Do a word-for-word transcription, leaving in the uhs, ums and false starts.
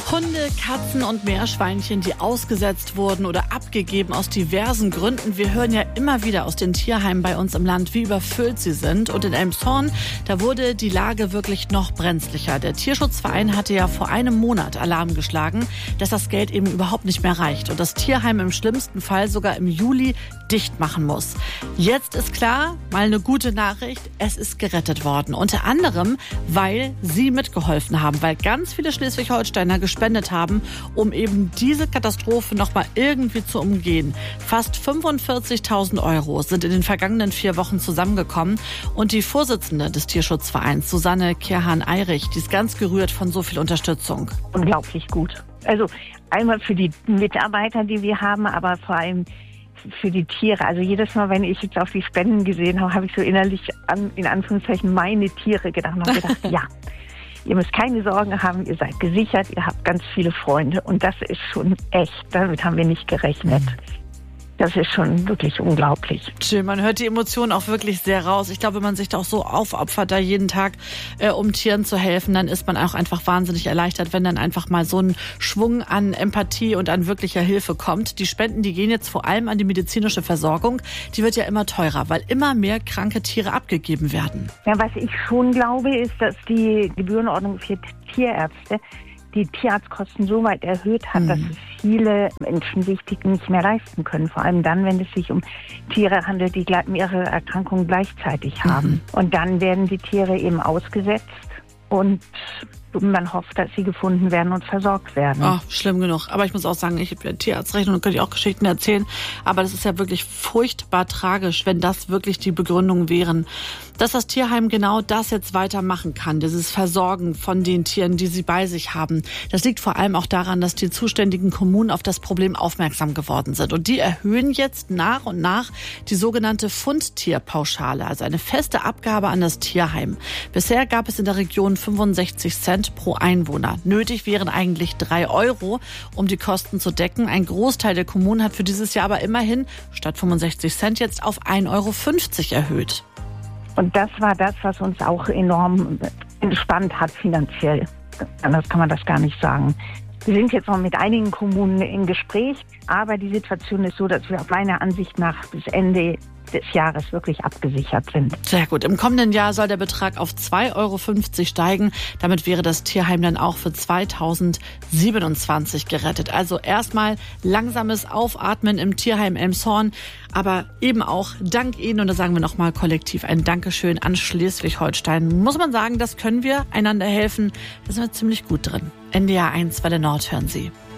Hunde, Katzen und Meerschweinchen, die ausgesetzt wurden oder abgegeben aus diversen Gründen. Wir hören ja immer wieder aus den Tierheimen bei uns im Land, wie überfüllt sie sind. Und in Elmshorn, da wurde die Lage wirklich noch brenzlicher. Der Tierschutzverein hatte ja vor einem Monat Alarm geschlagen, dass das Geld eben überhaupt nicht mehr reicht und das Tierheim im schlimmsten Fall sogar im Juli dicht machen muss. Jetzt ist klar, mal eine gute Nachricht, es ist gerettet worden. Unter anderem, weil Sie mitgeholfen haben, weil ganz viele Schleswig-Holsteiner gespendet haben, um eben diese Katastrophe noch mal irgendwie zu umgehen. Fast fünfundvierzigtausend Euro sind in den vergangenen vier Wochen zusammengekommen. Und die Vorsitzende des Tierschutzvereins, Susanne Kehrhahn-Eirich, die ist ganz gerührt von so viel Unterstützung. Unglaublich gut. Also einmal für die Mitarbeiter, die wir haben, aber vor allem für die Tiere. Also jedes Mal, wenn ich jetzt auf die Spenden gesehen habe, habe ich so innerlich an, in Anführungszeichen meine Tiere gedacht und habe gedacht, ja, ihr müsst keine Sorgen haben, ihr seid gesichert, ihr habt ganz viele Freunde und das ist schon echt, damit haben wir nicht gerechnet. Das ist schon wirklich unglaublich. Schön, man hört die Emotionen auch wirklich sehr raus. Ich glaube, wenn man sich da auch so aufopfert, da jeden Tag, äh, um Tieren zu helfen, dann ist man auch einfach wahnsinnig erleichtert, wenn dann einfach mal so ein Schwung an Empathie und an wirklicher Hilfe kommt. Die Spenden, die gehen jetzt vor allem an die medizinische Versorgung. Die wird ja immer teurer, weil immer mehr kranke Tiere abgegeben werden. Ja, was ich schon glaube, ist, dass die Gebührenordnung für Tierärzte die Tierarztkosten so weit erhöht hat, mhm. dass es viele Menschen wichtig nicht mehr leisten können. Vor allem dann, wenn es sich um Tiere handelt, die mehrere Erkrankungen gleichzeitig haben. Mhm. Und dann werden die Tiere eben ausgesetzt und man hofft, dass sie gefunden werden und versorgt werden. Oh, schlimm genug. Aber ich muss auch sagen, ich habe ja Tierarztrechnung und könnte ich auch Geschichten erzählen. Aber das ist ja wirklich furchtbar tragisch, wenn das wirklich die Begründungen wären. Dass das Tierheim genau das jetzt weitermachen kann, dieses Versorgen von den Tieren, die sie bei sich haben, das liegt vor allem auch daran, dass die zuständigen Kommunen auf das Problem aufmerksam geworden sind. Und die erhöhen jetzt nach und nach die sogenannte Fundtierpauschale, also eine feste Abgabe an das Tierheim. Bisher gab es in der Region fünfundsechzig Cent pro Einwohner. Nötig wären eigentlich drei Euro, um die Kosten zu decken. Ein Großteil der Kommunen hat für dieses Jahr aber immerhin statt fünfundsechzig Cent jetzt auf ein Euro fünfzig erhöht. Und das war das, was uns auch enorm entspannt hat finanziell. Anders kann man das gar nicht sagen. Wir sind jetzt noch mit einigen Kommunen im Gespräch, aber die Situation ist so, dass wir auf meiner Ansicht nach bis Ende des Jahres wirklich abgesichert sind. Sehr gut. Im kommenden Jahr soll der Betrag auf zwei Euro fünfzig steigen. Damit wäre das Tierheim dann auch für zweitausendsiebenundzwanzig gerettet. Also erstmal langsames Aufatmen im Tierheim Elmshorn, aber eben auch dank Ihnen, und da sagen wir nochmal kollektiv ein Dankeschön an Schleswig-Holstein. Muss man sagen, das können wir einander helfen. Da sind wir ziemlich gut drin. N D R eins Welle Nord hören Sie.